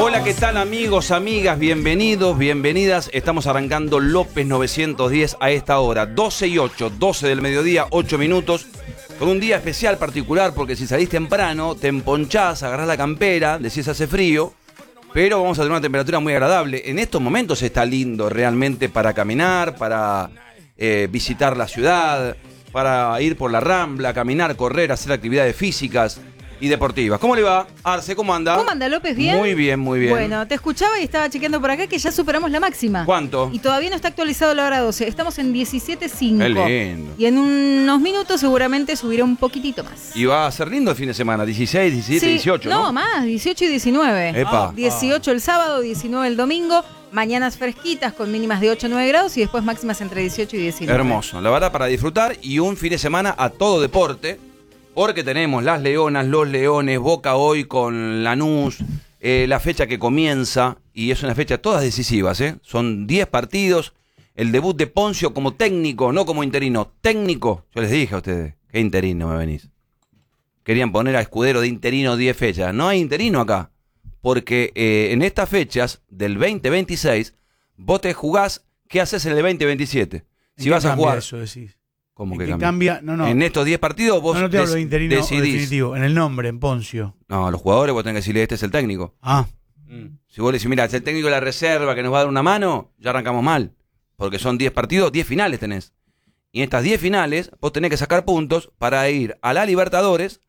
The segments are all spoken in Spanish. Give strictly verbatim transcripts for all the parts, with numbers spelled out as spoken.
Hola, ¿qué tal amigos, amigas? Bienvenidos, bienvenidas. Estamos arrancando López novecientos diez a esta hora, doce y ocho, doce del mediodía, ocho minutos. Con un día especial particular porque si salís temprano, te emponchás, agarrás la campera, decís hace frío, pero vamos a tener una temperatura muy agradable. En estos momentos está lindo realmente para caminar, para eh, visitar la ciudad, para ir por la Rambla, caminar, correr, hacer actividades físicas y deportivas. ¿Cómo le va, Arce? ¿Cómo anda? ¿Cómo anda, López? ¿Bien? Muy bien, muy bien. Bueno, te escuchaba y estaba chequeando por acá que ya superamos la máxima. ¿Cuánto? Y todavía no está actualizado la hora doce. Estamos en diecisiete punto cinco. Qué lindo. Y en unos minutos seguramente subirá un poquitito más. Y va a ser lindo el fin de semana, dieciséis, diecisiete, Sí, dieciocho, ¿no? No, más, dieciocho y diecinueve. Epa. dieciocho el sábado, diecinueve el domingo. Mañanas fresquitas con mínimas de ocho a nueve grados y después máximas entre dieciocho y diecinueve. Hermoso, la verdad, para disfrutar y un fin de semana a todo deporte, porque tenemos las Leonas, los Leones, Boca hoy con Lanús, eh, la fecha que comienza, y es una fecha todas decisivas, ¿eh? Son diez partidos, el debut de Poncio como técnico, no como interino, técnico. Yo les dije a ustedes, ¿qué interino me venís? Querían poner a Escudero de interino diez fechas, no hay interino acá, porque eh, en estas fechas del veinte veintiséis, vos te jugás, ¿qué haces en el veinte veintisiete? Si vas a jugar... Eso decís. ¿Cómo ¿En que qué cambia? cambia? No, no. En estos diez partidos vos no, no te hablo de des- interino decidís. definitivo. En el nombre, en Poncio. No, a los jugadores vos tenés que decirle, este es el técnico. Ah. Mm. Si vos le decís, mira, es el técnico de la reserva que nos va a dar una mano, ya arrancamos mal. Porque son diez partidos, diez finales tenés. Y en estas diez finales vos tenés que sacar puntos para ir a la Libertadores.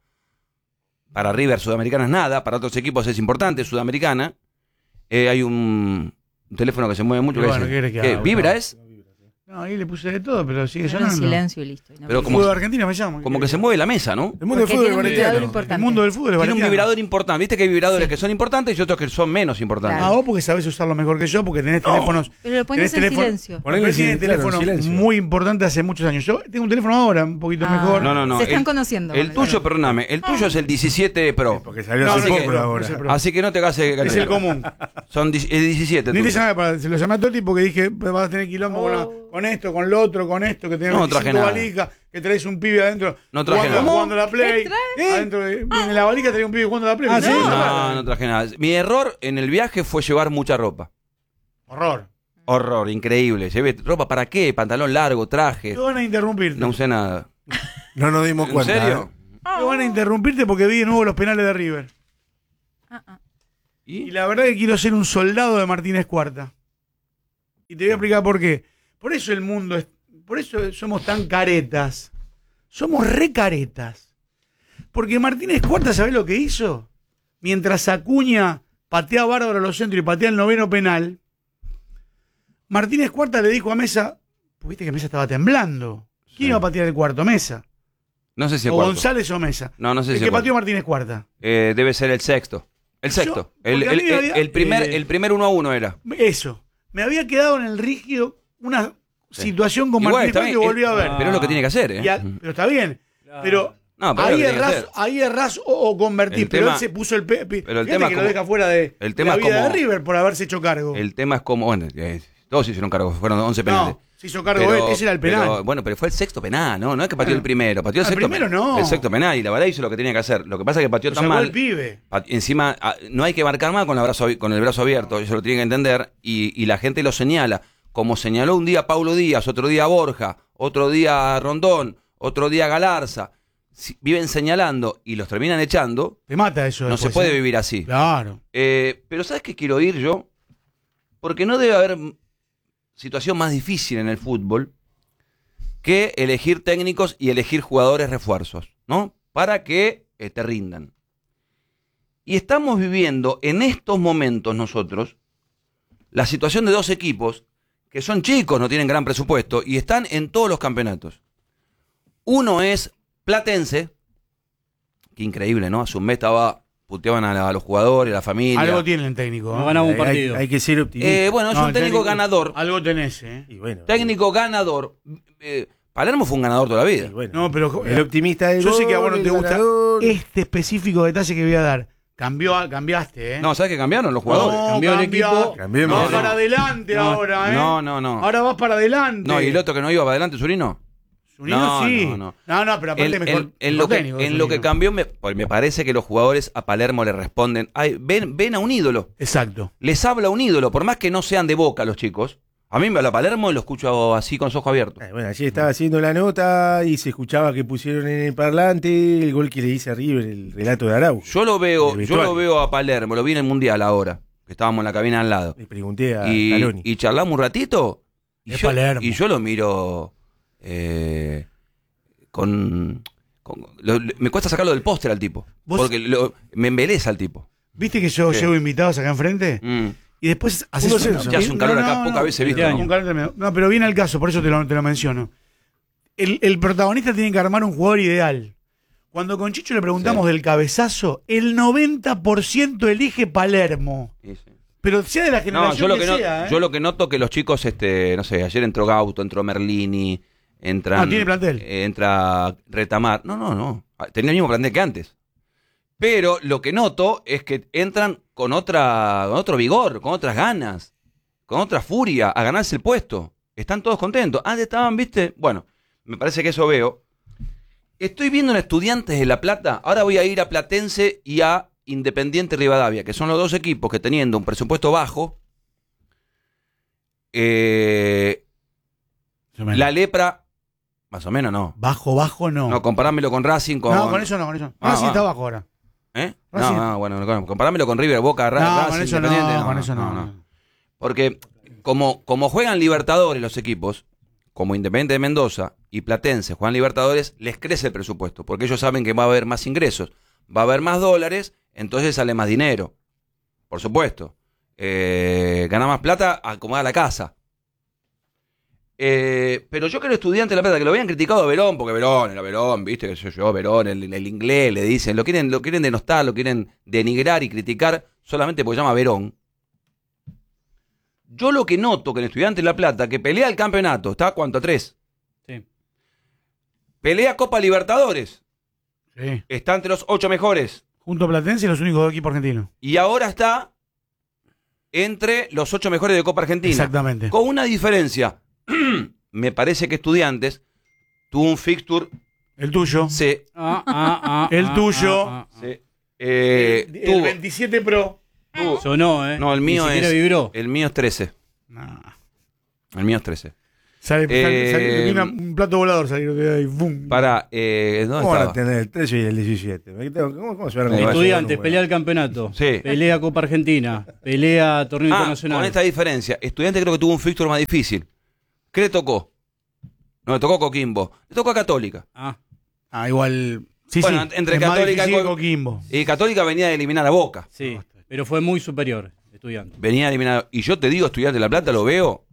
Para River, Sudamericana es nada. Para otros equipos es importante, Sudamericana. Eh, hay un, un teléfono que se mueve mucho. Y Que bueno, dice, ¿qué querés que ¿qué? haga? ¿Vibra es? No, ahí le puse de todo, pero sigue Quedaron en sonando. silencio y listo. Y no Pero El como- fútbol de Argentina me llama. Como que se mueve la mesa, ¿no? El mundo del Porque fútbol tiene un vibrador es importante. El mundo del fútbol es Tiene un variado. vibrador importante. Viste que hay vibradores Sí. que son importantes y otros que son menos importantes. Claro. Ah, vos porque sabés usarlo mejor que yo, porque tenés teléfonos. Pero lo pones tenés en teléfono- silencio. Ponele Ponele tiene en- claro, en teléfono silencio. muy importante hace muchos años. Yo tengo un teléfono ahora, un poquito Ah. mejor. No, no, no. Se están el, conociendo. El tuyo, perdóname, el tuyo es el diecisiete Pro. Porque salió No, hace no, así es que- el Pro, ahora. es el Pro. Así que no te hagas el Es el común. Son di- el diecisiete. Ni te tuyo. llamé para, se lo llamé a Toti porque dije, vas a tener quilombo con, la- con esto, con lo otro, con esto, que tenés No traje veinticinco nada. valijas, que traes un pibe adentro No traje jugando, nada. jugando la Play. ¿Qué traes? Adentro de, en la valija traía un pibe jugando la Play. Ah, Me ¿sí? dice, No, no traje nada. Mi error en el viaje fue llevar mucha ropa. Horror. Horror, increíble. Llevé ropa para qué, pantalón largo, traje. Te van a interrumpirte. No usé nada. No nos dimos ¿En cuenta. serio? Te van a interrumpirte porque vi de nuevo los penales de River. Ah, ah. Y ¿Y? la verdad que quiero ser un soldado de Martínez Cuarta. Y te voy a explicar por qué. Por eso el mundo es. Por eso somos tan caretas. Somos re caretas. Porque Martínez Cuarta, ¿sabés lo que hizo? Mientras Acuña patea bárbaro a los centros y patea el noveno penal, Martínez Cuarta le dijo a Mesa, pues viste que Mesa estaba temblando. ¿Quién Sí. iba a patear el cuarto? ¿Mesa? No sé si el ¿O cuarto. González o Mesa? No, no sé El si que el pateó cuarto. Martínez Cuarta. Eh, debe ser el sexto. El Yo- sexto. El, porque a el- mí me el- había- el primer, eh, el primer uno a uno era. Eso. Me había quedado en el rígido una Sí. situación con Igual, Martínez está Cuarta que bien, volví a ver. eh, Pero es lo que tiene que hacer, ¿eh? Y a- pero está bien. Pero No, pero es lo ahí que tiene que errás, hacer. ahí errás o, o convertís. El Pero tema- él se puso el pe, pe- pero el fíjate tema que como- lo deja fuera de, el de tema la es vida como- de River por haberse hecho cargo. El tema es como, bueno, eh, todos hicieron cargo, fueron once penales. No, se hizo cargo él, ese era el penal. pero, bueno, pero fue el sexto penal, ¿no? No es que pateó Bueno. el primero, pateó el Ah, el sexto primero penal. no. El sexto penal, y la verdad hizo lo que tenía que hacer. Lo que pasa es que pateó Lo tan sacó mal. el pibe. pa- Encima, ah, no hay que marcar mal con, la brazo, con el brazo abierto, eso lo tienen que entender, y, y la gente lo señala. Como señaló un día Paulo Díaz, otro día Borja, otro día Rondón, otro día Galarza. Si- viven señalando y los terminan echando. Te mata eso. No se después, puede ¿eh? vivir así. Claro. Eh, pero ¿sabes qué quiero ir yo? Porque no debe haber m- situación más difícil en el fútbol que elegir técnicos y elegir jugadores refuerzos, ¿no? Para que eh, te rindan. Y estamos viviendo en estos momentos nosotros la situación de dos equipos que son chicos, no tienen gran presupuesto y están en todos los campeonatos. Uno es Platense, que increíble, ¿no? Hace un mes estaba, puteaban a, la- a los jugadores, a la familia. Algo tiene el técnico. No ¿eh? ganamos un Hay, partido. hay que ser optimista. Eh, bueno, es No, un el técnico ganador. Algo tenés, ¿eh? Y bueno, Técnico ganador. Eh, Palermo fue un ganador toda la y vida. bueno. No, pero El optimista del yo sé que a gol, vos no te el gusta ganador. este específico detalle que voy a dar. Cambió, a- cambiaste, ¿eh? No, ¿sabes que cambiaron los jugadores? No, cambió el cambiaste. equipo. Cambiemos. No, No, para no. adelante No, ahora, ¿eh? no, no, no. Ahora vas para adelante. No, y el otro que no iba para adelante, Zurino. Unido No, sí. no, no. No, no, pero aparte En, mejor. en- en mejor lo que, técnico, en lo que Unido. cambió, me, pues me parece que los jugadores a Palermo le responden, ay, ven, ven a un ídolo. Exacto. Les habla un ídolo, por más que no sean de Boca los chicos. A mí me habla Palermo y lo escucho así con los ojos abiertos. Eh, Bueno, ayer estaba haciendo la nota y se escuchaba que pusieron en el parlante el gol que le dice a River, el relato de Araujo. Yo lo veo, El yo lo vestuario. veo a Palermo, lo vi en el Mundial ahora, que estábamos en la cabina al lado. Le pregunté a Y, Scaloni. y charlamos un ratito y, Es yo, Palermo. y yo lo miro eh, con... con- lo- lo- me cuesta sacarlo del póster al tipo, ¿Vos- porque lo- me embeleza el tipo. ¿Viste que yo Sí. llevo invitados acá enfrente? Mm. Y después haces Uno censo. Ya hace un calor acá, pocas veces visto, Un ¿no? calor tremendo. No, pero viene al caso, por eso te lo, te lo menciono. El, el protagonista tiene que armar un jugador ideal. Cuando con Chicho le preguntamos Sí. del cabezazo, el noventa por ciento elige Palermo. Sí, sí. Pero sea de la No, generación yo lo que, no- sea, ¿eh? yo lo que noto que los chicos, este, no sé, ayer entró Gauto, entró Merlini, entran, Ah, tiene plantel. eh, entra Retamar. No, no, no. Tenía el mismo plantel que antes. Pero lo que noto es que entran con otra, con otro vigor, con otras ganas, con otra furia, a ganarse el puesto. Están todos contentos. Antes estaban, viste, bueno, me parece que eso veo. Estoy viendo en Estudiantes de La Plata, ahora voy a ir a Platense y a Independiente Rivadavia, que son los dos equipos que teniendo un presupuesto bajo, eh, Más o menos. la lepra, más o menos no. Bajo, bajo no. No, comparámelo con Racing, con... No, con eso no, con eso. Ah, Ah, sí va. está bajo ahora. ¿Eh? Racing. No, no, bueno, no, comparámelo con River, Boca, Ra- No, Racing, con eso Independiente. no, con eso no. Porque como, como juegan Libertadores los equipos, como Independiente de Mendoza y Platense juegan Libertadores, les crece el presupuesto, porque ellos saben que va a haber más ingresos, va a haber más dólares, entonces sale más dinero. Por supuesto. Eh, gana más plata, acomoda la casa. Eh, pero yo creo Estudiante de La Plata, que lo habían criticado a Verón, porque Verón era Verón, viste, que soy yo, Verón, el, el inglés, le dicen, lo quieren, lo quieren denostar, lo quieren denigrar y criticar solamente porque se llama Verón. Yo lo que noto que en Estudiante de La Plata, que pelea el campeonato, ¿está cuánto? A tres. Sí. Pelea Copa Libertadores, Sí. está entre los ocho mejores. Junto a Platense, los únicos dos equipos argentinos. Y ahora está entre los ocho mejores de Copa Argentina. Exactamente. Con una diferencia. Me parece que Estudiantes tuvo un fixture. El tuyo. Se, Ah, ah, ah, El ah, tuyo. ah, ah, ah. se, eh, el, tuvo- el veintisiete Pro. tuvo- Sonó, ¿eh? No, el mío Ni siquiera es. vibró. El mío es trece. No. El mío es trece. Sale, Eh, sale- sale- una- un plato volador salió de ahí. ¡Bum! Para, eh, ¿dónde ¿Cómo van a estaba? tener el trece y el diecisiete? ¿Cómo, cómo se van a Eh, comparar Estudiantes, esos pelea números? el campeonato. Sí. Pelea Copa Argentina. Pelea torneo Ah, internacional. con esta diferencia. Estudiante creo que tuvo un fixture más difícil. ¿Qué le tocó? No, le tocó Coquimbo. Le tocó a Católica. Ah, Ah, igual. Sí, Bueno, sí. entre es más Católica y difícil que Co- Coquimbo. Y Católica venía de eliminar a Boca. sí. Pero fue muy superior, Estudiantes. Venía a eliminar. Y yo te digo, Estudiante de La Plata, lo veo.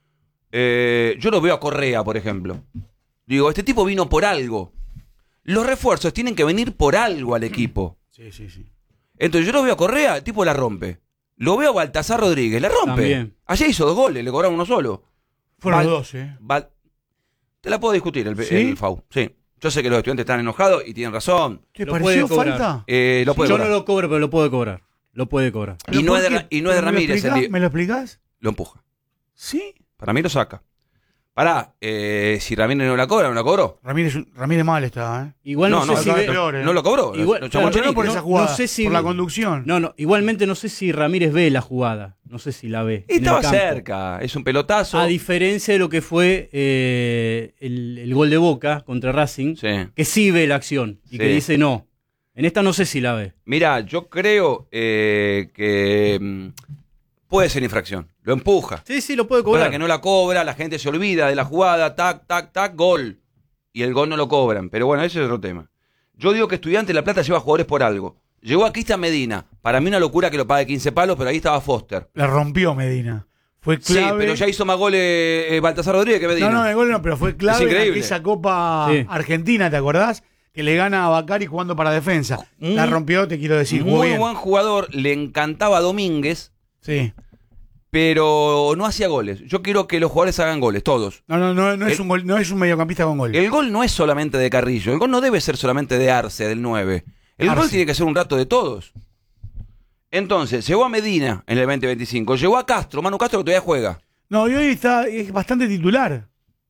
eh, yo lo veo a Correa, por ejemplo. Digo, este tipo vino por algo. Los refuerzos tienen que venir por algo al equipo. Sí, sí, sí. Entonces yo lo veo a Correa, el tipo la rompe. Lo veo a Baltasar Rodríguez, la rompe. También. Ayer hizo dos goles, le cobraron uno solo. Fueron Val- los dos, ¿eh? Bal- Te la puedo discutir, el, ¿Sí? el F A U. Sí. Yo sé que los estudiantes están enojados y tienen razón. ¿Te Lo pareció puede cobrar. falta? Eh, lo puede Yo cobrar. no lo cobro, pero lo puede cobrar. Lo puede cobrar. Y no ¿Por es de qué? Ra- y no es de ¿Me lo Ramírez, explicás? el di- ¿Me lo explicás? Lo empuja. Sí. Para mí lo saca. Pará, eh, si Ramírez no la cobra, no la cobró. Ramírez, Ramírez mal está, ¿eh? Igual no, No, no, sé si acá ve- es peor, ¿eh? No lo cobró. Igual- Lo claro, chamó Pero no Chenique, por ¿no? esa jugada, no sé si- por la conducción. No, no, igualmente no sé si Ramírez ve la jugada. No sé si la ve. Y en el estaba campo. cerca, es un pelotazo. A diferencia de lo que fue eh, el, el gol de Boca contra Racing, Sí. que sí ve la acción y Sí. que dice no. En esta no sé si la ve. Mira, yo creo eh, que mm, puede ser infracción. Lo empuja. Sí, sí, lo puede Cobra cobrar. que no la cobra, la gente se olvida de la jugada, tac, tac, tac, gol. Y el gol no lo cobran. Pero bueno, ese es otro tema. Yo digo que Estudiante de La Plata lleva jugadores por algo. Llegó a Cristian Medina. Para mí una locura que lo pague quince palos, pero ahí estaba Foster. La rompió Medina. Fue clave. Sí, pero ya hizo más goles eh, Baltasar Rodríguez que Medina. No, no, el gol no, pero fue clave Es en increíble. esa Copa Sí. Argentina, ¿te acordás? Que le gana a Bacari jugando para defensa. Mm. La rompió, te quiero decir. jugó Muy bien. buen jugador, le encantaba a Domínguez, Sí. pero no hacía goles. Yo quiero que los jugadores hagan goles, todos. No, no, no, no es El- un gol, no es un mediocampista con gol. El gol no es solamente de Carrillo, el gol no debe ser solamente de Arce, del nueve. El Arce. gol tiene que ser un rato de todos. Entonces, llegó a Medina en el veinte veinticinco, llegó a Castro, Manu Castro que todavía juega. No, y hoy está, es bastante titular.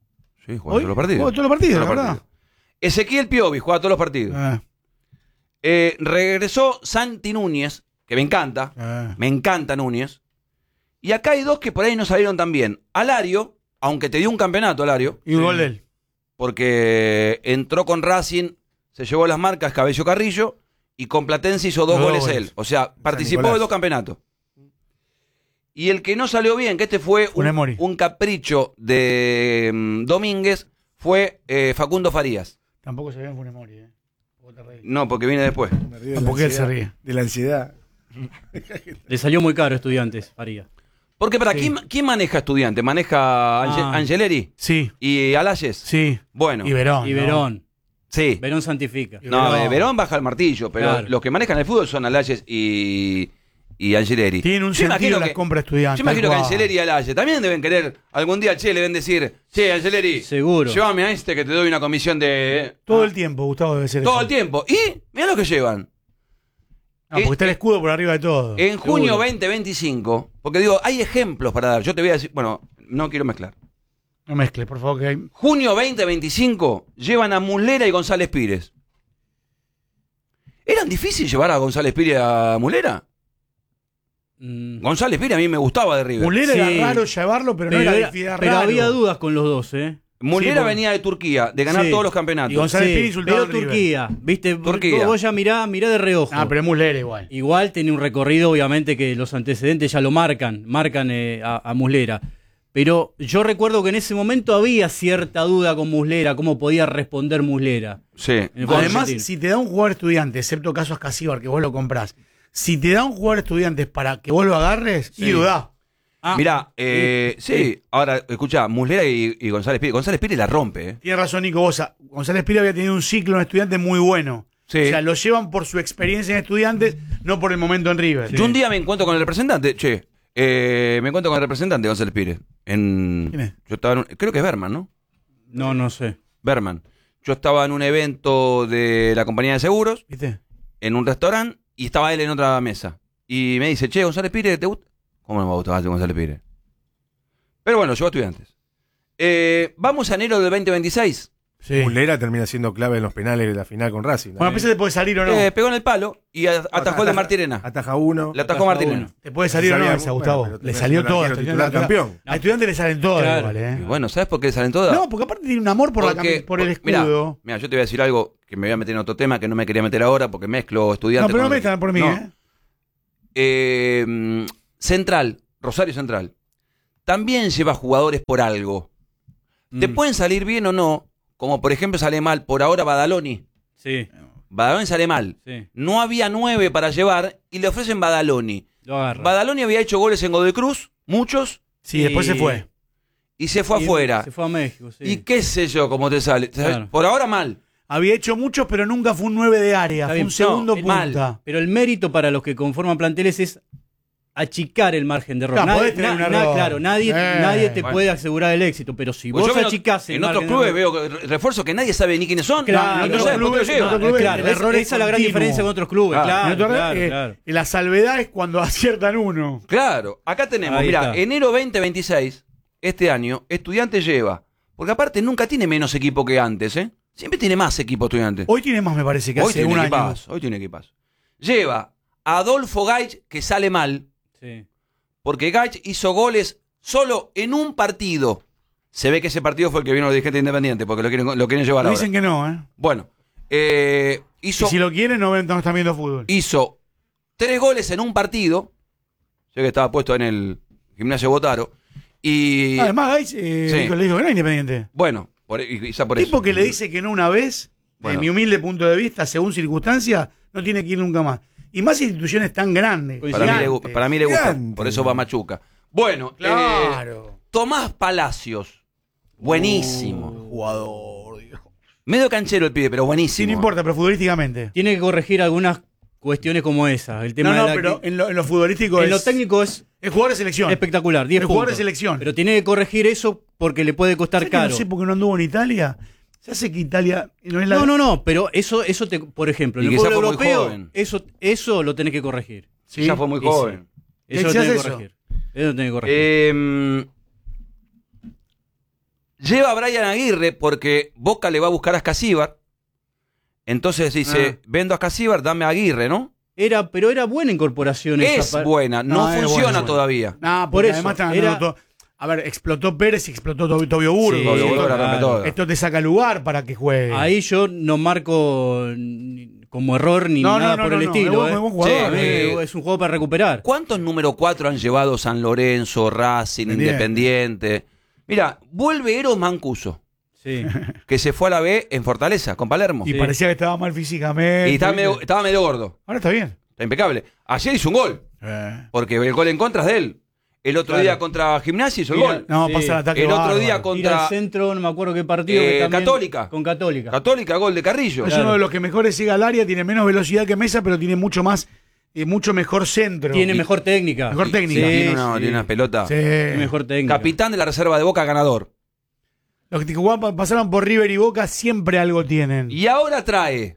Sí, jugaba ¿Hoy? todos los partidos. Jugaba todos los partidos, Todos la los verdad. partidos. Ezequiel Piovi jugaba todos los partidos. Ah, Eh, regresó Santi Núñez, que me encanta. ah. Me encanta Núñez. Y acá hay dos que por ahí no salieron tan bien. Alario, aunque te dio un campeonato, Alario, Y un gol de él. porque entró con Racing, se llevó las marcas Cabello Carrillo, y con Platense hizo dos Los dos goles goles. él. O sea, participó Nicolás. de dos campeonatos. Y el que no salió bien, que este fue Funes un, Mori. un capricho de mm, Domínguez, fue eh, Facundo Farías. Tampoco se ve en Funes Mori, ¿eh? Vos te reís. No, porque viene después. Me río de No, la porque él se ansiedad, ríe. De la ansiedad. Le salió muy caro a Estudiantes, Faría. Porque para Sí. ¿quién, quién maneja Estudiante? ¿Maneja Ange- Ah. Angeleri Sí, y Alayes? sí. Bueno, Y Verón. Y ¿no? Verón. sí. Verón santifica. Y No, Verón. eh, Verón baja el martillo, pero Claro. los que manejan el fútbol son Alayes y, y Angeleri. Tienen un Yo imagino sentido las que- compras estudiantes. Yo imagino que tal cual. Angeleri y Alayes también deben querer, algún día, che, le deben decir, che, Angeleri, Seguro. llévame a este que te doy una comisión de... Todo Ah, el tiempo, Gustavo, debe ser todo eso. el tiempo. Y mira lo que llevan. Ah, porque está el escudo por arriba de todo. En junio Seguro. veinte veinticinco, porque digo, hay ejemplos para dar. Yo te voy a decir, bueno, no quiero mezclar. No mezcles, por favor, que hay... Junio veinte veinticinco llevan a Muslera y González Pires. ¿Eran difícil llevar a González Pires a Muslera? Mm. González Pires a mí me gustaba de River. Mulera Sí. era raro llevarlo, pero, no Pero, era, era- difícil, era pero raro. había dudas con los dos, ¿eh? Muslera Sí, porque- venía de Turquía, de ganar Sí. todos los campeonatos. Y González Sí, Pires insultado pero en River. Turquía, ¿viste? Turquía. Vos, vos ya mirá, mirá de reojo. Ah, pero es Mulera igual. Igual tiene un recorrido, obviamente, que los antecedentes ya lo marcan, marcan eh, a, a Muslera. Pero yo recuerdo que en ese momento había cierta duda con Muslera, cómo podía responder Muslera. Sí. En el fútbol Además, argentino. si te da un jugador estudiante, excepto casos Casíbar, que vos lo comprás, si te da un jugador estudiante para que vos lo agarres, Sí. y dudá. Ah, Mirá, eh, sí, sí, sí. ahora, escuchá, Muslera y, y González Pires. González Pires la rompe, ¿eh? Tiene razón Nico Bosa. González Pires había tenido un ciclo en estudiantes muy bueno. Sí. O sea, lo llevan por su experiencia en estudiantes, no por el momento en River. Yo un día me encuentro con el representante, che, eh, me encuentro con el representante de González Pires. En, ¿Quién es? Yo estaba en un- creo que es Berman, ¿no? No, no sé. Berman. Yo estaba en un evento de la compañía de seguros, ¿Viste? en un restaurante, y estaba él en otra mesa. Y me dice, che, González Pires, ¿te gusta? ¿Cómo no me gusta González Pires? Pero bueno, yo a estudiantes. Eh, vamos a enero del veinte veintiséis. Sí. Muslera termina siendo clave en los penales de la final con Racing. ¿no? Bueno, a veces te puede salir o no. Eh, pegó en el palo y a- atajó el de Ataja- Martirena. Ataja uno. Le atajó ataja Martirena. uno. Te puede salir o no Sabía- esa, Gustavo. bueno, pero Le tenés salió un todo. arquero titular campeón. A estudiantes le salen todas Claro. igual, ¿eh? Y bueno, ¿sabes por qué le salen todas? No, porque aparte tiene un amor por, la Porque- cami- por el Mirá, escudo. Mira, yo te voy a decir algo que me voy a meter en otro tema que no me quería meter ahora porque mezclo No, estudiantes. pero no con- metan por mí, No. ¿eh? Eh, mm, Central, Rosario Central, también lleva jugadores por algo. Te Mm. pueden salir bien o no, como por ejemplo sale mal por ahora Badaloni. Sí, Badaloni sale mal. sí. No había nueve para llevar y le ofrecen Badaloni. Lo agarra. Badaloni había hecho goles en Godoy Cruz, muchos, Sí, después Y- se fue. y se fue Y afuera. Se fue a México, sí. Y qué sé yo cómo te sale. Te sale- Claro. Por ahora mal. Había hecho muchos, pero nunca fue un nueve de área. Está Fue bien. un segundo No, punta. mal. Pero el mérito para los que conforman planteles es achicar el margen de error. Claro, Nadie- podés tener un na- na- error. claro, nadie, Eh, nadie te bueno. puede asegurar el éxito, pero si Pues vos yo veo- achicás el en otros margen de clubes error- veo que- refuerzos que nadie sabe ni quiénes son. Claro, y no en sabe otros por qué lo clubes- en llevan. otros clubes Claro, el es- error es esa es la gran continuo. diferencia con otros clubes. Ah, Claro, En otro- claro, eh, claro. La salvedad es cuando aciertan uno. Claro, acá tenemos, Ahí mira, está. enero veinte veintiséis, este año, Estudiantes lleva, porque aparte nunca tiene menos equipo que antes, ¿eh? Siempre tiene más equipo Estudiantes. Hoy tiene más, me parece, que Hoy hace tiene un año. equipazo, hoy tiene equipazo. Lleva a Adolfo Gaich, que sale mal, Sí. porque Gaich hizo goles solo en un partido. Se ve que ese partido fue el que vino los dirigentes independientes, porque lo quieren, lo quieren llevar Me ahora. dicen que no, ¿eh? Bueno, eh, hizo, Y si lo quieren, no, ven- no están viendo fútbol. hizo tres goles en un partido. Sé que estaba puesto en el gimnasio Botaro. Y Además, Gaich eh, Sí. dijo- le dijo que no es independiente. bueno, por, y- quizá por Tipo eso. que le dice que no una vez, Bueno. en mi humilde punto de vista, según circunstancias, no tiene que ir nunca más. Y más instituciones tan grandes. Para mí, le, gu- gigantes. para mí le gusta, Gigante. por eso va a Machuca. Bueno, eh, Claro. Tomás Palacios. Buenísimo. Jugador, Dios. Medio canchero el pibe, pero buenísimo. Sí, no importa, pero futbolísticamente. Tiene que corregir algunas cuestiones como esa. El tema No, de no, la pero que- en lo, en lo futbolístico en es. lo técnico es Es jugador de selección. espectacular. diez Es jugador puntos. de selección. Pero tiene que corregir eso porque le puede costar ¿Sabes que caro. no sé por qué no anduvo en Italia? Se hace que Italia no es la. No, no, no, pero eso, eso te, por ejemplo, en Y el quizá fútbol fue muy europeo, joven. eso, eso lo tenés que corregir. Sí. Ya fue muy Y joven. Eso lo ¿Se tenés hace que eso? corregir. Eso lo tenés que corregir. Eh, Lleva a Brian Aguirre porque Boca le va a buscar a Escasíbar. Entonces dice, Ah. vendo a Escasíbar, dame a Aguirre, ¿no? Era, pero era buena incorporación esa. Es pa- buena, no, No, es funciona buena, es buena. todavía. No, Por porque eso, además están era- andando todo- A ver, explotó Pérez y explotó Tobio, Tobio Burgos. Sí, Tobio esto, Burgos la rompe claro. toda. esto te saca lugar para que juegue. Ahí yo no marco ni- como error ni No, nada no, por no, el no, estilo. es buen- eh. es buen jugador. Sí, Eh, eh. es un juego para recuperar. ¿Cuántos número cuatro han llevado San Lorenzo, Racing, Independiente. Independiente? Mira, vuelve Eros Mancuso, Sí. que se fue a la B en Fortaleza, con Palermo. Y Sí. parecía que estaba mal físicamente. Y estaba ¿viste? medio, estaba medio gordo. Ahora está bien. Está impecable. Ayer hizo un gol, Eh. porque el gol en contra es de él. El otro Claro. día contra Gimnasia hizo el Mira, gol. No, Sí. pasa el ataque. El otro bárbaro. día Ir al contra centro, no me acuerdo qué partido. Eh, que también- Católica. Con Católica. Católica, gol de Carrillo. Es Claro. uno de los que mejores llega al área, tiene menos velocidad que Mesa, pero tiene mucho más, eh, mucho mejor centro. Tiene Y- mejor técnica. Mejor técnica. Sí, tiene una, sí. tiene una pelota. Sí. Tiene mejor técnica. Capitán de la reserva de Boca, ganador. Los que jugaban- pasaron por River y Boca siempre algo tienen. Y ahora trae,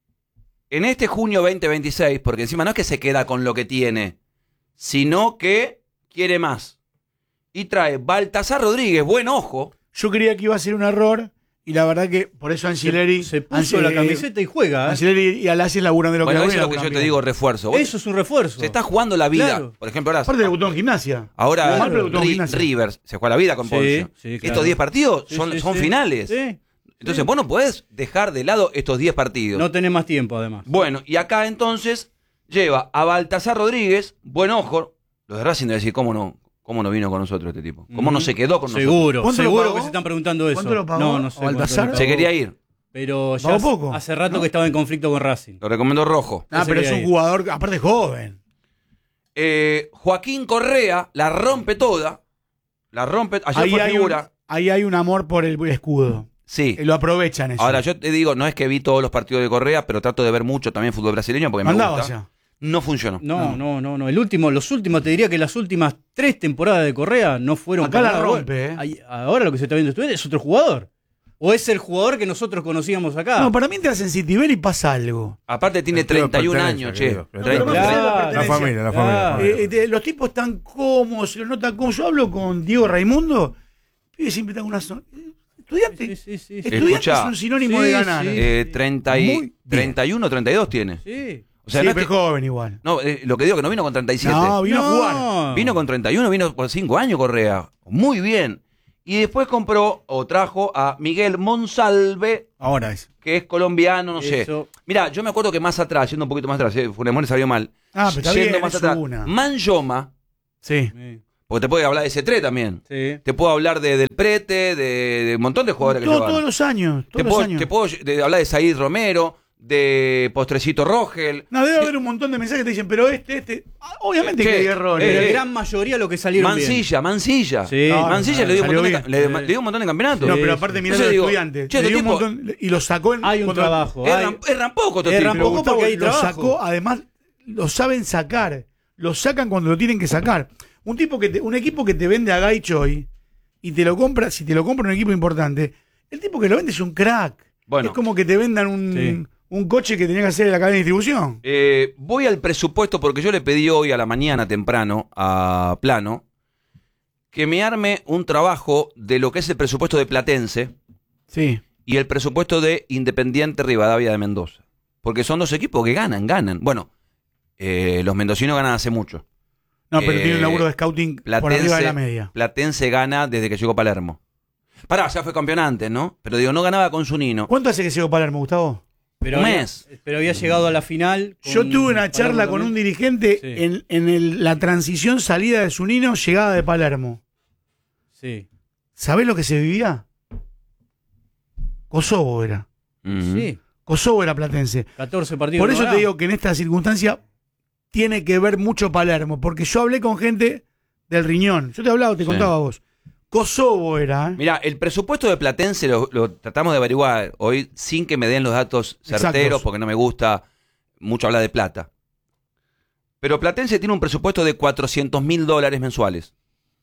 en este junio veinte veintiséis, porque encima no es que se queda con lo que tiene, sino que quiere más. Y trae Baltasar Rodríguez, buen ojo. Yo creía que iba a ser un error y la verdad que por eso Ancileri... Se, se puso Anci- la camiseta y juega. ¿eh? Ancileri y Alaces laburan de lo Bueno, que eso es lo laburan que yo te bien. digo, refuerzo. Vos- Eso es un refuerzo. Se está jugando la vida. Claro. Por ejemplo, ahora, Aparte debutó en gimnasia. ahora Normal, pero debutó en Ri- Gimnasia. Rivers se juega la vida con Sí, Poncio. sí, claro. Estos diez partidos Sí, son, sí, son sí. finales. Sí. Entonces vos no podés dejar de lado estos diez partidos. No tenés más tiempo, además. Bueno, y acá entonces lleva a Baltasar Rodríguez, buen ojo. Los de Racing deben decir, ¿cómo no, cómo no vino con nosotros este tipo? ¿Cómo no se quedó con nosotros? Seguro, ¿Cuánto lo seguro pagó? que se están preguntando eso. ¿Cuánto lo pagó No, no sé. a Baltasar? cuánto le Se pagó. quería ir. Pero ya ¿Pagó hace, poco? hace rato ¿No? que estaba en conflicto con Racing. Lo recomendó Rojo. Ah, Ese pero es quería un ir. jugador, aparte joven. Eh, Joaquín Correa la rompe toda. La rompe. Ayer Ahí fue hay, un, figura. ahí hay un amor por el escudo. Sí. Eh, Lo aprovechan eso. Ahora, yo te digo, no es que vi todos los partidos de Correa, pero trato de ver mucho también fútbol brasileño porque me Mandaba gusta. ya. No funcionó. No, no, no, no. El último, los últimos, te diría que las últimas tres temporadas de Correa no fueron Acá para la nada rompe, buenas. eh. Ahí- Ahora lo que se está viendo estudiante es otro jugador. O es el jugador que nosotros conocíamos acá. No, para mí entras en Citiver y pasa algo. Aparte tiene Pero treinta y un pertenece, años, che. creo. No, treinta. pero más allá de la Claro. La pertenencia. familia, la Claro. familia. la familia. Eh, de- los tipos están cómodos, se los nota cómodos. Yo hablo con Diego Raimundo, pibe siempre está con una son... Estudiante, Sí, sí, sí, sí. estudiante Escuchá. es un sinónimo Sí, de ganar. sí. Eh, treinta y, Muy bien. treinta y uno, treinta y dos tiene. Sí. O sea, Sí, no, es pero que- joven igual. no, eh, lo que digo que no vino con treinta y siete. No, vino No. a jugar. Vino con treinta y uno, vino por cinco años Correa. Muy bien. Y después compró o trajo a Miguel Monsalve, Ahora es. que es colombiano, no sé. Eso. Mira, yo me acuerdo que más atrás, yendo un poquito más atrás, eh, Funemone salió mal. Ah, pero está Yendo bien, más es atrás. una. Manjoma, Sí. Sí. porque te puede hablar de ese tres también. Sí. Te puedo hablar de Del Prete, de, de un montón de jugadores que Todo- llevaron. todos los años. Te Todos los puedo, años. te puedo de- hablar de Said Romero, de Postrecito Rogel. No, debe haber un montón de mensajes que te dicen, pero este, este. Ah, obviamente Che, que hay errores. Pero eh, la gran mayoría lo que salieron bien. Mancilla, Mancilla. Sí. No, Mancilla no, le dio un salió montón de, bien. le, Sí. le dio un montón de campeonatos. No, Sí, pero sí. aparte, mirá Entonces los digo, estudiantes. che, Le dio este un tipo- montón, y lo sacó en. Hay un cuando- trabajo. Es, hay- ram- es rampoco estos Es tipos. rampoco Gustavo, porque hay lo trabajo. sacó, además, lo saben sacar. Lo sacan cuando lo tienen que sacar. Un tipo que te- un equipo que te vende a Guy Choi y te lo compra, si te lo compra un equipo importante, el tipo que lo vende es un crack. Bueno. Es como que te vendan un, Sí. un coche que tenía que hacer en la cadena de distribución. Eh, voy al presupuesto porque yo le pedí hoy a la mañana temprano a Plano que me arme un trabajo de lo que es el presupuesto de Platense Sí. y el presupuesto de Independiente Rivadavia de Mendoza. Porque son dos equipos que ganan, ganan. Bueno, eh, los mendocinos ganan hace mucho. No, pero Eh, tiene un laburo de scouting por Platense, arriba de la media. Platense gana desde que llegó Palermo. Pará, ya fue campeón antes, ¿no? Pero digo, no ganaba con Zunino. ¿Cuánto hace que llegó Palermo, Gustavo? Pero Un había- mes. Pero había llegado a la final. con Yo tuve una charla Palermo con un también. dirigente Sí. en, en el- la transición salida de Zunino, llegada de Palermo. Sí. ¿Sabés lo que se vivía? Kosovo era. Ujú. Sí. Kosovo era platense. catorce partidos. Por eso no te ganaba. digo que en esta circunstancia tiene que ver mucho Palermo, porque yo hablé con gente del Riñón. Yo te hablaba, te Sí. contaba a vos. Kosovo era, ¿eh? Mira, el presupuesto de Platense lo, lo tratamos de averiguar hoy sin que me den los datos certeros Exactos. porque no me gusta mucho hablar de plata. Pero Platense tiene un presupuesto de cuatrocientos mil dólares mensuales.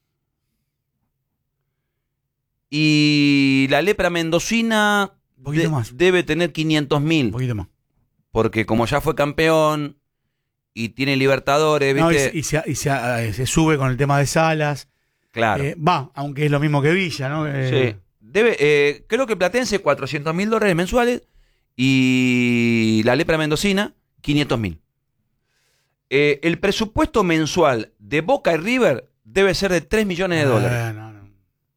Y la lepra mendocina Un poquito de- más. debe tener quinientos Un mil. poquito más. Porque como ya fue campeón y tiene Libertadores, No, y, ¿viste? y se, y se- eh, se sube con el tema de Salas. Claro. Eh, Va, aunque es lo mismo que Villa, ¿no? Eh, Sí. Debe, eh, creo que Platense cuatrocientos mil dólares mensuales y la Lepra Mendocina quinientos mil. Eh, el presupuesto mensual de Boca y River debe ser de tres millones de dólares. Eh, no, no.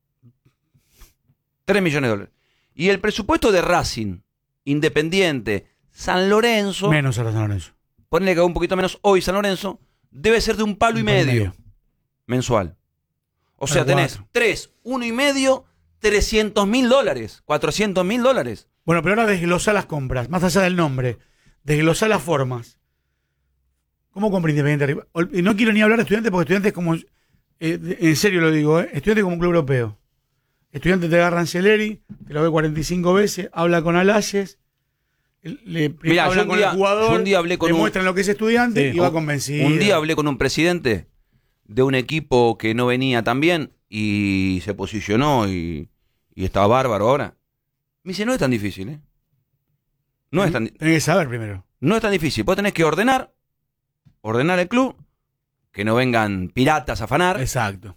tres millones de dólares. Y el presupuesto de Racing, Independiente, San Lorenzo, Menos ahora San Lorenzo. ponle que un poquito menos hoy San Lorenzo, debe ser de un palo y Un palo y medio, medio. mensual. O Para sea, tenés cuatro. tres, uno y medio, trescientos mil dólares, cuatrocientos mil dólares. Bueno, pero ahora desglosá las compras, más allá del nombre. Desglosá las formas. ¿Cómo compra Independiente arriba? Ol- y no quiero ni hablar de Estudiantes porque Estudiantes es como... eh, de- en serio lo digo, ¿eh? Estudiantes es como un club europeo. Estudiantes te agarra Anceleri, te lo ve cuarenta y cinco veces, habla con Alayes, le Mirá, habla yo un con día- el jugador, yo un día hablé con le un- muestran lo que es Estudiante Sí. y va Un- convencido. Un día hablé con un presidente de un equipo que no venía tan bien y se posicionó y, y estaba bárbaro ahora. Me dice, no es tan difícil, ¿eh? No es tan, Tenés que saber primero. no es tan difícil. Vos tenés que ordenar, ordenar el club, que no vengan piratas a afanar. Exacto.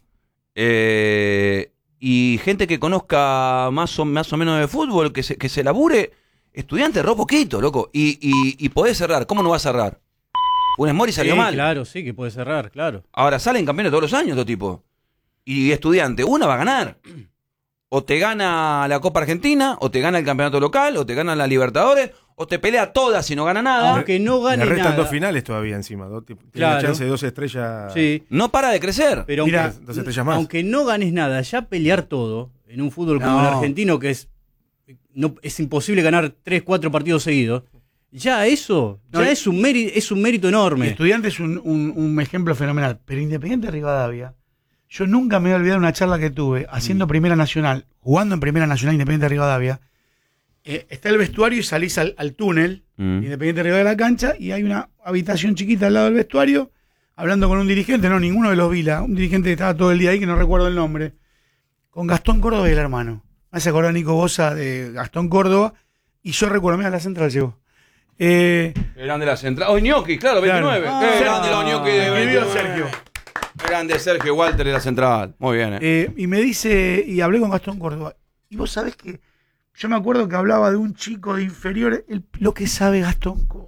Eh, y gente que conozca más o, más o menos de fútbol, que se, que se labure. Estudiante, ro poquito, loco. Y, y, y podés cerrar. ¿Cómo no va a cerrar? Funes Mori salió Sí, mal. claro, sí, que puede cerrar, claro. Ahora salen campeones todos los años, estos tipos. Y Estudiante, una va a ganar. O te gana la Copa Argentina, o te gana el campeonato local, o te gana la Libertadores, o te pelea todas y no gana nada. Aunque no Le gane restan nada. dos finales todavía encima. Dos, tiene Claro. chance de dos estrellas. Sí, No para de crecer. pero Mirá, aunque, dos estrellas más. aunque no ganes nada, ya pelear todo en un fútbol como No. el argentino, que es no es imposible ganar tres, cuatro partidos seguidos, ya eso No, ya y- es un mérito, es un mérito enorme. Estudiante es un, un- un ejemplo fenomenal. Pero Independiente Rivadavia, yo nunca me voy a olvidar una charla que tuve haciendo Primera Nacional, jugando en Primera Nacional Independiente Rivadavia. Eh, está el vestuario y salís al, al túnel, Mm. Independiente Rivadavia de la cancha, y hay una habitación chiquita al lado del vestuario, hablando con un dirigente, no, ninguno de los Vila, un dirigente que estaba todo el día ahí, que no recuerdo el nombre, con Gastón Córdoba y el hermano. Me hace acordar Nico Bosa de Gastón Córdoba, y yo recuerdo, mira, la central llegó. Eh, Grande la central. Oh, Gnocchi, claro, Claro. veintinueve. Ah, Qué grande los Gnocchi de escribió veintinueve. Sergio. Grande Sergio Walter de la central. Muy bien, eh. Eh, y me dice, y hablé con Gastón Córdoba, y vos sabés que yo me acuerdo que hablaba de un chico de inferiores, el- lo que sabe Gastón Córdoba.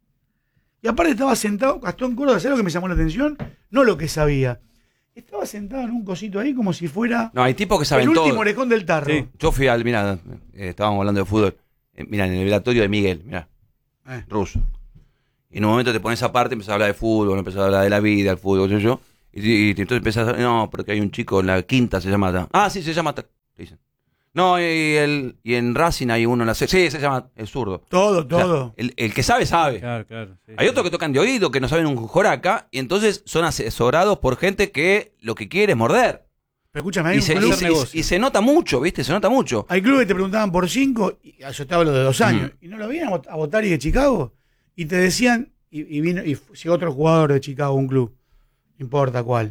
Y aparte estaba sentado, Gastón Córdoba, ¿sabés lo que me llamó la atención? No lo que sabía. Estaba sentado en un cosito ahí como si fuera No, hay tipos que saben el todo. último orejón del tarro. Sí. Yo fui al, mira, eh, estábamos hablando de fútbol. Eh, mira, en el velatorio de Miguel, mira, Eh, ruso. Y en un momento te pones aparte, empezás a hablar de fútbol, empezás a hablar de la vida, el fútbol, qué sé yo. Y, y, y entonces empezás a, no, porque hay un chico en la quinta, se llama. ta- Ah, sí, se llama. ta- te dicen. No, y, el, y en Racing hay uno en la. se- Sí, se llama el zurdo. todo, O sea, todo. el, el que sabe, sabe. Claro, claro. sí, Hay sí. otros que tocan de oído, que no saben un joraca, y entonces son asesorados por gente que lo que quiere es morder. Pero escúchame, hay Y un se, club- y hacer se- negocio. y se nota mucho, ¿viste? Se nota mucho. hay clubes que te preguntaban por cinco, y yo estaba hablo de dos años, Mm. y no lo venían a Bot- a Botari de Chicago, y te decían, y, y vino, y fu- llegó otro jugador de Chicago, un club, no importa cuál.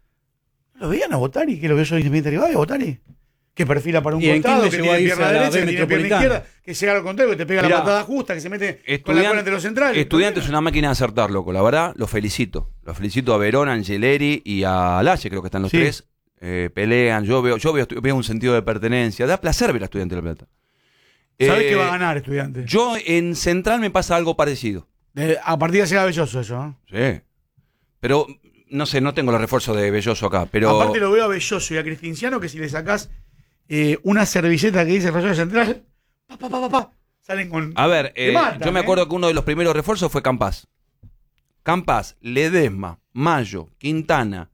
¿No lo veían a Botari? ¿Que lo que yo soy Independiente Rivadavia, Botari? Que perfila para un ¿Y en costado, quién que le tiene llegó a irse pierna a la derecha, B que tiene pierna Metropolitana? izquierda, que llega al contrario, que te pega Mirá, la patada justa, que se mete con la Estudian- cola entre los centrales. Estudiante es una máquina de acertar, loco. La verdad, los felicito. Los felicito a Verón, a Angeleri y a Lache, creo que están los Sí. tres. Eh, pelean, yo veo, yo veo, veo un sentido de pertenencia. Da placer ver a Estudiante de La Plata. ¿Sabes Eh, que va a ganar Estudiante? Yo en Central me pasa algo parecido. De- a partir de llega Belloso eso, ¿no? Sí. Pero, no sé, no tengo los refuerzos de Belloso acá. Pero Aparte lo veo a Belloso y a Cristinciano, que si le sacás eh, una servilleta que dice Rosario Central, pa, pa, pa, pa, pa, salen con... a ver, Te eh, matan, yo me ¿eh? acuerdo que uno de los primeros refuerzos fue Campas. Campas, Ledesma, Mayo, Quintana,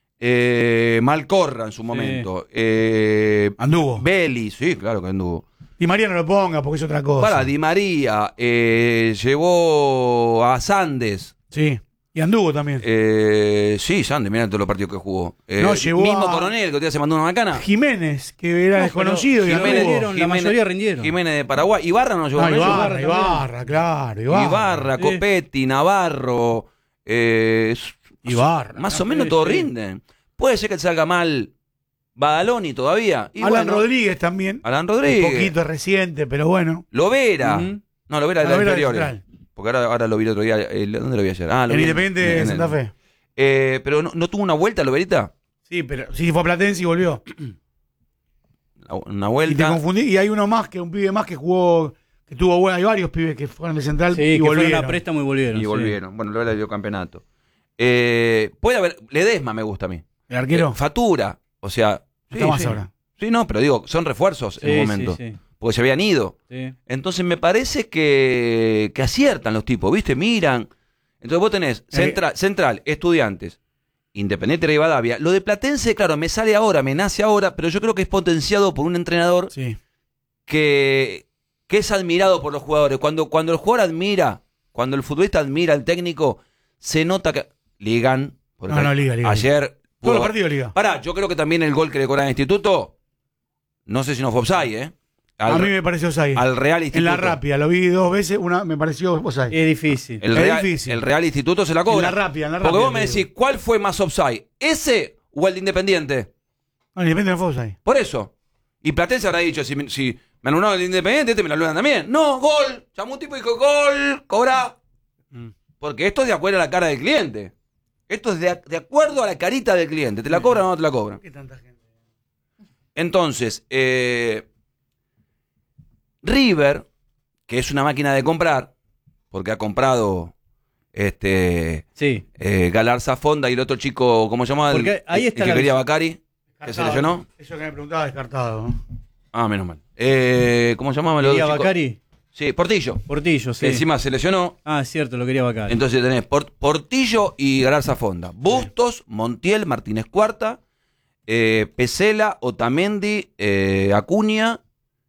eh, Malcorra en su momento, eh, Anduvo. Belli, sí, claro que anduvo. Y María no lo ponga porque es otra cosa. Para, Di María, eh, llevó a Sandes. Sí. Y anduvo también. Eh, sí, Sandes, mirá todos los partidos que jugó. Eh, No, llevó mismo a- Coronel, que otro día se mandó una macana. Jiménez, que era No, desconocido y pero anduvo. rindieron, la mayoría rindieron. Jiménez de Paraguay. Ibarra no llevó Ah, a Bello. Ibarra, Ibarra Ibarra, claro, Ibarra. Ibarra, Sí. Copetti, Navarro. eh, s- Ibarra. Más ¿no? o menos Sí, todos sí. rinden. Puede ser que salga mal Badaloni todavía. Y Alan bueno, Rodríguez también. Alan Un Rodríguez. poquito reciente, pero bueno. Lovera. Ujú. No, Lovera de La la Vera inferior. central. Porque ahora, ahora lo vi el otro día. el- ¿Dónde lo vi ayer? Ah, lo En vi Independiente de en el- Santa Fe. Eh, pero no, no tuvo una vuelta, Loverita. Sí, pero sí fue a Platense y volvió. una Y te vuelta. confundí. Y hay uno más, que un pibe más que jugó, que tuvo buena. Hay varios pibes que fueron de Central Sí, y que fueron volvieron. a préstamo y volvieron. Y sí. volvieron. Bueno, luego le dio campeonato. Eh, puede haber. Ledesma me gusta a mí. ¿El arquero? Eh, Fatura. O sea. Está más ahora. Sí, no, pero digo, son refuerzos Sí, en el sí, momento. sí, Porque se habían ido. sí. Entonces me parece que, que aciertan los tipos, ¿viste? Miran. Entonces vos tenés Central, Central Estudiantes, Independiente de Rivadavia. Lo de Platense, claro, me sale ahora, me nace ahora, pero yo creo que es potenciado por un entrenador Sí. que, que es admirado por los jugadores. Cuando, cuando el jugador admira, cuando el futbolista admira al técnico, se nota que... Ligan. porque No, no, Liga, Liga. Ayer... Todos los pudo- partidos de Liga. Pará, yo creo que también el gol que le cobran al Instituto, no sé si no fue offside, ¿eh? Al, A mí me pareció Osai. al Real Instituto. En la rápida, lo vi dos veces, una me pareció Osai. Es difícil. El Es Real, difícil. el Real Instituto se la En cobra. la rápida, en la Porque rápida. vos me te decís, digo. ¿cuál fue más offside? ¿Ese o el de Independiente? No, Independiente no fue Osai. Por eso. Y Platense habrá dicho, si, me- si me anularon el de Independiente, este me lo anulan también. No, gol. Llamó un tipo y dijo, gol, cobra. Mm. Porque esto es de acuerdo a la cara del cliente. Esto es de, de acuerdo a la carita del cliente. ¿Te la cobran o no te la cobran? ¿Qué tanta gente? Entonces, eh, River, que es una máquina de comprar, porque ha comprado este Sí. eh, Galarza Fonda y el otro chico, ¿cómo se llama? El, Porque ahí el está que la- quería Bacari, que se Descartado. lesionó. Eso que me preguntaba, descartado. ¿no? Ah, menos mal. Eh, ¿Cómo se llama? el otro Quería chico? Bacari. Sí, Portillo. Portillo, sí. Que encima se lesionó. Ah, es cierto, lo quería Bacari. Entonces tenés Por- Portillo y Galarza Fonda. Bustos, Montiel, Martínez Cuarta, eh, Pesela, Otamendi, eh, Acuña,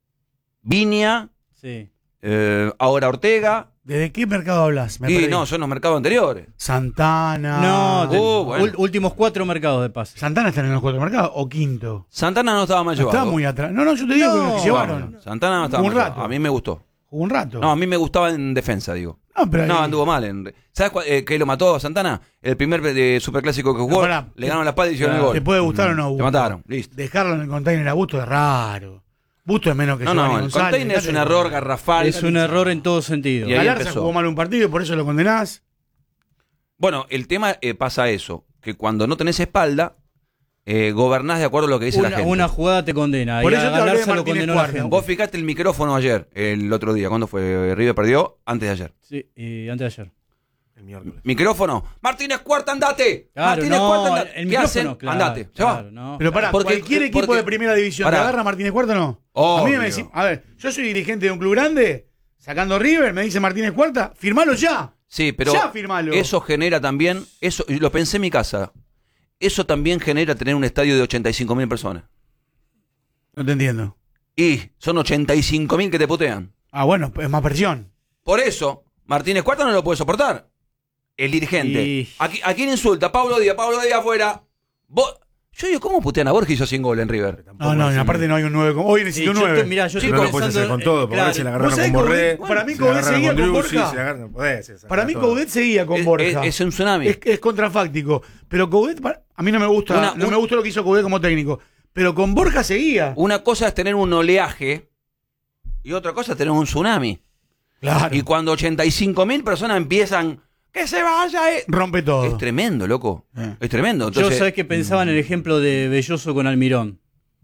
Viña, Sí. eh, ahora Ortega. ¿Desde qué mercado hablas? Me Y perdí. no, son los mercados anteriores. Santana. No, te- Uh, bueno. ul- últimos cuatro mercados de pase. ¿Santana está en los cuatro mercados o quinto? Santana no estaba mal No llevado. está muy atrás. No, no, yo te digo No, que llevaron. Santana no estaba Un mal rato. llevado. A mí me gustó. Jugó un rato. No, a mí me gustaba en defensa, digo. No, pero No, ahí- anduvo mal. En... ¿Sabes cuál- eh, qué lo mató a Santana? El primer eh, superclásico que jugó. No, pará. Le ganaron la espalda y hicieron el Claro. gol. ¿Te puede gustar o no? Te Busto? mataron. Listo. Dejarlo en el container a Busto es raro. Busto es menos que No, Giovanni no, el González. container es un Dejate- error garrafal. Es un error en todo sentido. Y ahí Galarza empezó. jugó mal un partido y por eso lo condenás. Bueno, el tema eh, pasa eso, que cuando no tenés espalda, eh, gobernás de acuerdo a lo que dice la Una, gente. una jugada te condena. Por y eso a te hablé de Galarza lo Martínez condenó la Cuarta. gente. Vos fijaste el micrófono ayer, el otro día, ¿cuándo fue? River perdió antes de ayer. Sí, y antes de ayer. El miércoles. Micrófono, Martínez Cuarta, andate. Claro, Martínez no, Cuarta, andate. el ¿Qué micrófono, hacen? claro, andate. Se va. claro, no. Pero pará, Porque- cualquier equipo porque- de primera división pará. te agarra a Martínez Cuarta, ¿no? Obvio. A mí me decís, a ver, yo soy dirigente de un club grande, sacando River, me dice Martínez Cuarta, firmalo ya. Sí, pero Ya firmalo. eso genera también, eso y lo pensé en mi casa, eso también genera tener un estadio de ochenta y cinco mil personas. No te entiendo. Y son ochenta y cinco mil que te putean. Ah, bueno, es más presión. Por eso, Martínez Cuarta no lo puede soportar. El dirigente. Y- ¿A, qui- a quién insulta? Pablo Díaz, Pablo Díaz afuera. Vos- Yo digo, ¿cómo putean a Borges hizo cien goles en River? No, no, y aparte no hay un nueve. Hoy Sí, necesito un yo nueve. estoy- mirá, yo Sí, estoy No lo puedes pensando, hacer con eh, todo, porque claro, a veces la ¿Vos agarraron sabés con que Borré. Coudet- para mí se la Coudet agarraron seguía con Driussi, Borja? se la agarran- podés, se saca Para mí todo. Coudet seguía con Es- Borja. es- es un tsunami. Es, es contrafáctico. Pero Coudet, para- a mí no me gusta, Una- no un- me gustó lo que hizo Coudet como técnico. Pero con Borja seguía. Una cosa es tener un oleaje y otra cosa es tener un tsunami. Claro. Y cuando ochenta y cinco mil personas empiezan, ¡que se vaya! eh". Rompe todo. Es tremendo, loco. Eh. Es tremendo. Yo Entonces, sabés que pensaba en el ejemplo de Belloso con Almirón.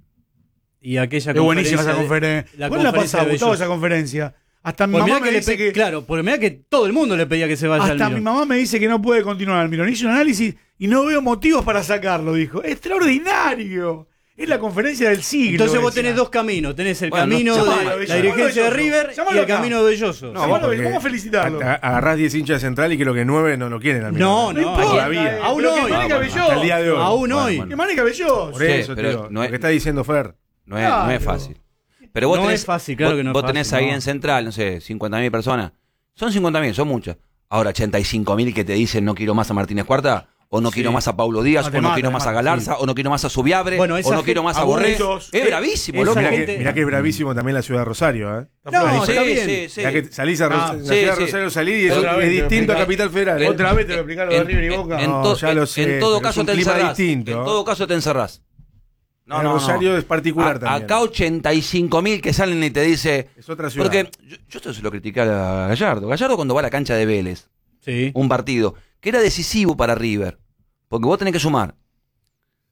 Y aquella Es buenísima esa de- conferencia. la ¿Cuál la conferencia pasaba, de Gustavo, Belloso. esa conferencia? Hasta mi Pues mamá mirá me que le dice pe- que... Claro, porque mirá que todo el mundo le pedía que se vaya Hasta mi Almirón. mamá me dice que no puede continuar Almirón. Hizo un análisis y no veo motivos para sacarlo, dijo. ¡Extraordinario! Es la conferencia del siglo. Entonces vos esa. tenés dos caminos. Tenés el Bueno, camino llamalo, de Belloso. la dirigencia de Llamalo, River Belloso. y el Llamalo camino de Belloso. No, bueno, porque vamos a felicitarlo. a- a- Agarrás diez hinchas de central y creo que nueve no lo quieren al No, No no, importa, todavía. eh, Aún pero que hoy. maneja Ah, bueno, Belloso. hasta el día de hoy. Aún Bueno, hoy. bueno. Que maneja Belloso. Por Sí, eso, pero tío, no es- lo que está diciendo Fer. no, es, no es Claro. fácil. Pero vos No tenés, es fácil, claro vos, que no es vos fácil, tenés ahí no. en Central, no sé, cincuenta mil personas. Son cincuenta mil, son muchas. Ahora, ochenta y cinco mil que te dicen no quiero más a Martínez Cuarta, o no Sí. quiero más a Paulo Díaz, No, te o no mata, quiero te más a mata, Galarza, o no quiero más a Subiabre, Bueno, o esa no gente- quiero más a a Borré. muchos. Es Eh, bravísimo, esa loco. Mirá gente- que, mirá que es bravísimo también la ciudad de Rosario. ¿eh? No, Está está Sí, bien. sí, sí. Mirá que salís a, Ros- Ah, la sí, ciudad de sí. Rosario salís y es, Otra es vez te distinto a explica- Capital Federal. ¿eh? Otra vez te voy a explicar lo de River y Boca. en No, to- ya lo en- sé, en todo pero caso es te un clima encerrás. distinto. En todo caso te encerrás. No, En no, no. Rosario es particular A- también. Acá ochenta y cinco mil que salen y te dice... Es otra ciudad. Porque yo, yo esto se lo critiqué a Gallardo. Gallardo cuando va a la cancha de Vélez, Sí. un partido, que era decisivo para River. Porque vos tenés que sumar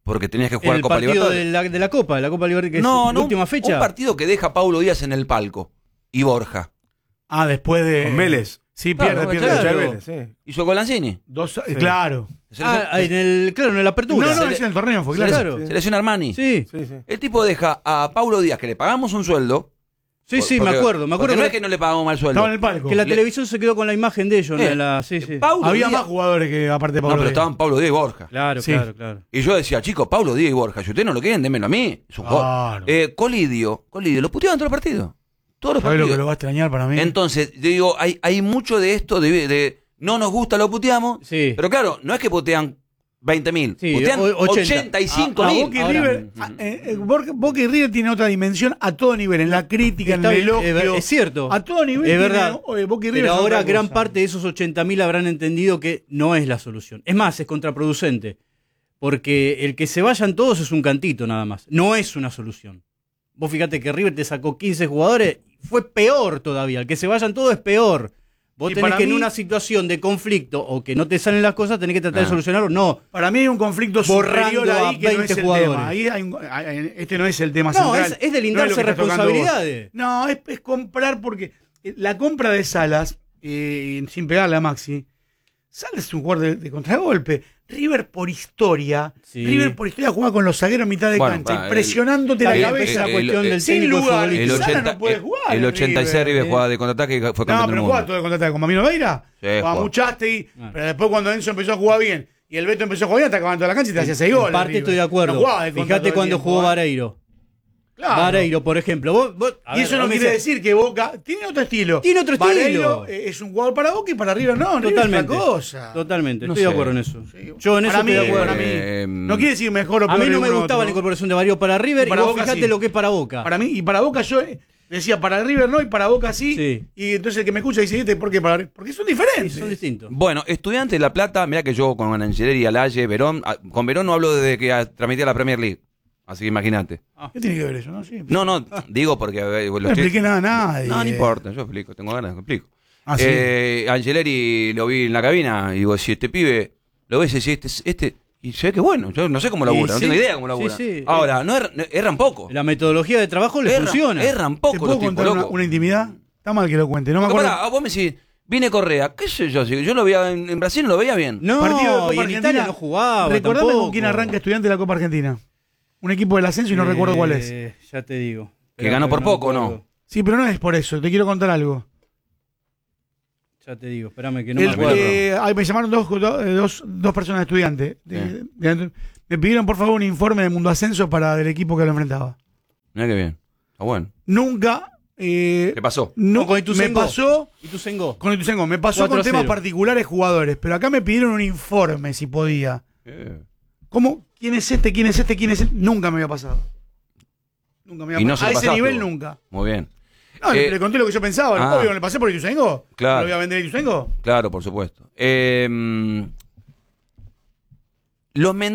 porque tenías que jugar El Copa partido Libertadores. de la, de la Copa, de la Copa Libertadores, que No, es no, la última fecha. un partido que deja a Paulo Díaz en el palco y Borja. Ah, después de. Con Vélez. Sí, Claro, pierde, claro. pierde. Claro. Vélez, sí. Hizo con Lanzini. Dos, Claro. Ah, en el, claro, en la apertura. No, no, Se es le- en el torneo, fue Se claro. claro. lesiona- se lesiona Armani. Sí, Sí, sí. El tipo deja a Paulo Díaz, que le pagamos un sueldo. sí, sí, porque- me acuerdo. Me porque acuerdo no que, es que no le pagamos mal sueldo. Estaba en el palco. que la Le- televisión se quedó con la imagen de ellos. ¿no? Eh, En la, sí, sí. Paulo Había Díaz- más jugadores que aparte de No, Pablo pero Díaz. estaban Paulo Díaz y Borja. Claro, Sí. claro, claro. Y yo decía, chicos, Paulo Díaz y Borja, si ustedes no lo quieren, démelo a mí. Es un jugador. Claro. Eh, Colidio, Colidio, lo puteaban todos los partidos. Todos los ¿Sabes lo partidos. que lo va a extrañar para mí? Entonces, yo digo, hay, hay mucho de esto de, de no nos gusta, lo puteamos. Sí. Pero claro, no es que putean veinte mil, Sí, putean o- ochenta. ochenta y cinco A mil. Boca y Ahora- River, a- eh, eh, Boca Boca y River tiene otra dimensión a todo nivel, en la crítica, en Está el bien, elogio. es ver- es cierto. A todo nivel. Es tiene, verdad. eh, Boca y River Pero son ahora otra gran cosa. parte de esos ochenta mil habrán entendido que no es la solución. Es más, es contraproducente. Porque el que se vayan todos es un cantito nada más. No es una solución. Vos fíjate que River te sacó quince jugadores, fue peor todavía. El que se vayan todos es peor. Vos Y tenés para que en mí- una situación de conflicto o que no te salen las cosas, tenés que tratar Ah. de solucionarlo. No. Para mí hay un conflicto Borrando superior a ahí que no es veinte el jugadores. tema. Ahí hay un- hay- este no es el tema No, central. es, es No delindarse lo que estás tocando vos. responsabilidades. No, es, es comprar porque eh, la compra de Salas, eh, sin pegarle a Maxi, Salas es un jugador de, de contragolpe. River por historia, Sí. River por historia juega con los zagueros en mitad de Bueno, cancha, va, presionándote la el- cabeza. es la el- cuestión el- del sin técnico lugar, futbolista. El, Sala ochenta, no puede jugar el en ochenta y seis River, River eh. jugaba de contraataque y fue No, campeón del pero mundo. jugaba todo de contraataque con Mamino Veira, Sí, jugaba jugaba. Muchasti, Ah. pero después cuando Enzo empezó a jugar bien y el Beto empezó a jugar bien, atacaban toda la cancha y te hacía seis En goles. parte River. estoy de acuerdo. No jugaba de contra Fíjate todo el cuando tiempo, jugó ¿eh? Vareiro. Claro. Vareiro, por ejemplo. Vos- vos- a Y ver, eso no vos me quiere decís- decir que Boca tiene otro estilo. Tiene otro estilo. Vareiro, eh, es un jugador para Boca y para River no. River Totalmente. es otra cosa. Totalmente. No Estoy sé. de acuerdo en eso. Sí. Yo en eso Para estoy mí, de acuerdo. para mí. Eh, No quiere decir mejor o A peor. mí no de me uno u gustaba la otro. incorporación de Vareiro para River Y para y vos Boca fijate sí. lo que es para Boca. Para mí, y para Boca yo eh, decía para River no y para Boca sí. Sí. Y entonces el que me escucha dice, ¿este por qué para River? Porque son diferentes. Son distintos. Bueno, Estudiantes de La Plata, mira que yo con Angeleri, Alaye, Verón, a- con Verón no hablo desde que ah, transmitía la Premier League. Así que imagínate. ¿Qué tiene que ver eso? No, sí. No, no, digo porque... eh, lo No estoy- expliqué nada a nadie. No, no importa, yo explico, tengo ganas, explico. Ah, sí. eh, Angeleri lo vi en la cabina y digo, si este pibe lo ves y decís, este, este, y se ve que bueno, yo no sé cómo labura, Y no sí, tengo idea cómo labura. sí, sí. Ahora, no, er- no- erran poco. La metodología de trabajo le Erran, funciona. erran ¿Te poco puedo los tipos, contar una, loco. una intimidad? Está mal que lo cuente. No me Porque acuerdo. pará, vos me decís, viene Correa, qué sé yo, si yo lo veía en, en Brasil, no lo veía bien. No, Partido de Copa y en Argentina, Italia no jugaba. Recordame tampoco. con quién arranca Estudiante de la Copa Argentina. Un equipo del ascenso y no Eh, recuerdo cuál es. Ya te digo. Que ganó por no poco, me ¿no? acuerdo. Sí, pero no es por eso. Te quiero contar algo. Ya te digo, espérame que no El- me acuerdo. eh, ay, me llamaron dos, dos, dos, dos personas estudiantes. De- de- me pidieron por favor un informe de Mundo Ascenso para del equipo que lo enfrentaba. Mira qué bien. Está bueno. Nunca. Eh, ¿Qué pasó? no, No, con me Ituzaingó. pasó. ¿Y tú Sengo? Con Ituzaingó, me pasó cuatro con a temas cero. particulares jugadores, pero acá me pidieron un informe si podía. Eh. ¿Cómo? ¿Quién es este? ¿Quién es este? ¿Quién es este? Nunca me había pasado. Nunca me había Y no pasado. se A lo ese pasaste nivel vos. nunca. Muy bien. No, le- Eh, le conté lo que yo pensaba. ah. Obvio, le pasé por Ituzaingó. Claro. ¿No lo voy a vender Ituzaingó? Claro, por supuesto. Eh, los men-